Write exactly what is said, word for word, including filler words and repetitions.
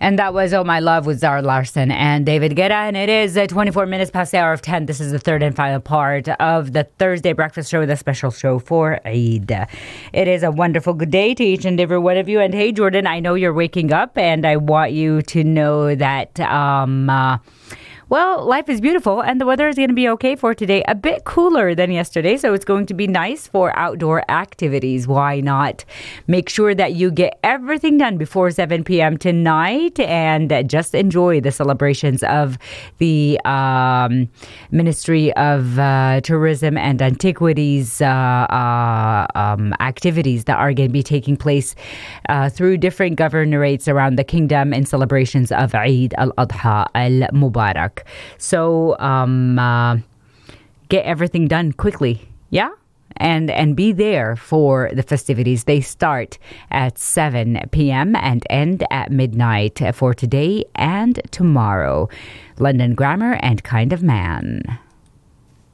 And that was Oh My Love with Zara Larsson and David Guetta. And it is uh, twenty-four minutes past the hour of ten. This is the third and final part of the Thursday Breakfast Show, the special show for Eid. It is a wonderful good day to each and every one of you. And hey, Jordan, I know you're waking up, and I want you to know that... Um, uh, Well, life is beautiful, and the weather is going to be okay for today. A bit cooler than yesterday, so it's going to be nice for outdoor activities. Why not? Make sure that you get everything done before seven p.m. tonight, and just enjoy the celebrations of the um, Ministry of uh, Tourism and Antiquities uh, uh, um, activities that are going to be taking place uh, through different governorates around the kingdom in celebrations of Eid al-Adha al-Mubarak. So um, uh, get everything done quickly, yeah? And and be there for the festivities. They start at seven p.m. and end at midnight for today and tomorrow. London Grammar and Kind of Man.